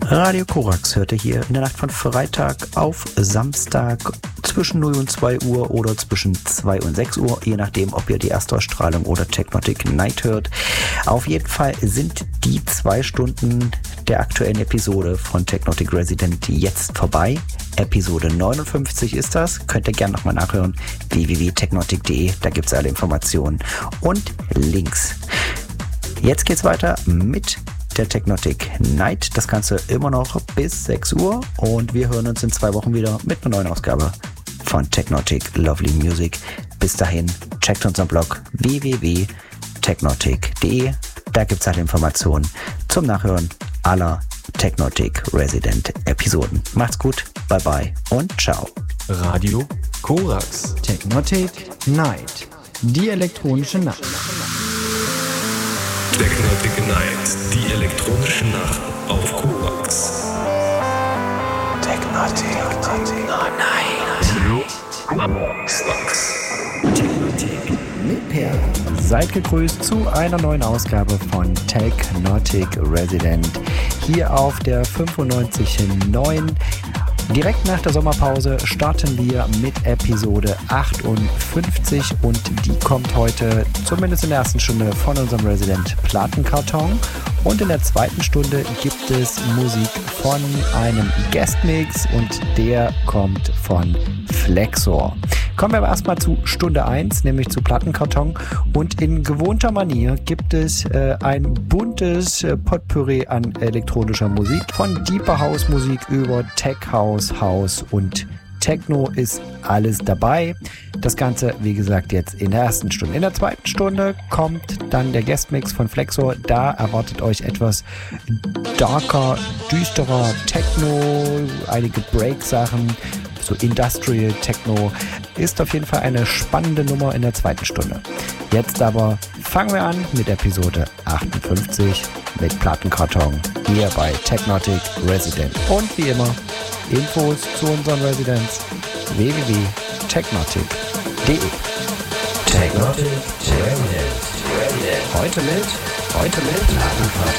Radio Korax hörte hier in der Nacht von Freitag auf Samstag zwischen 0 und 2 Uhr oder zwischen 2 und 6 Uhr, je nachdem, ob ihr die Erstausstrahlung oder Technotic Night hört. Auf jeden Fall sind die 2 Stunden der aktuellen Episode von Technotic Resident jetzt vorbei. Episode 59 ist das. Könnt ihr gerne nochmal nachhören. www.technotic.de, da gibt es alle Informationen und Links. Jetzt geht's weiter mit der Technotic Night. Das Ganze immer noch bis 6 Uhr und wir hören uns in 2 Wochen wieder mit einer neuen Ausgabe von Technotic Lovely Music. Bis dahin, checkt unseren Blog www.technotic.de. Da gibt es alle Informationen zum Nachhören aller Technotic Resident Episoden. Macht's gut, bye bye und ciao. Radio Korax. Technotic Night. Die elektronische Nacht. Technotic Night, die elektronische Nacht auf Korax. Technotic mit Per. Seid gegrüßt zu einer neuen Ausgabe von Technotic Resident. Hier auf der 95.9. Direkt nach der Sommerpause starten wir mit Episode 58 und die kommt heute zumindest in der ersten Stunde von unserem Resident Plattenkarton und in der zweiten Stunde gibt es Musik von einem Guestmix und der kommt von Flexor. Kommen wir aber erstmal zu Stunde 1, nämlich zu Plattenkarton und in gewohnter Manier gibt es ein buntes Potpourri an elektronischer Musik. Von Deeper House Musik über Tech House, House und Techno ist alles dabei. Das Ganze, wie gesagt, jetzt in der ersten Stunde. In der zweiten Stunde kommt dann der Guestmix von Flexor. Da erwartet euch etwas darker, düsterer Techno, einige Break-Sachen, so Industrial Techno. Ist auf jeden Fall eine spannende Nummer in der zweiten Stunde. Jetzt aber fangen wir an mit Episode 58 mit Plattenkarton hier bei Technotic Resident. Und wie immer Infos zu unseren Residents www.technotic.de. Technotic Resident. Heute mit Plattenkarton.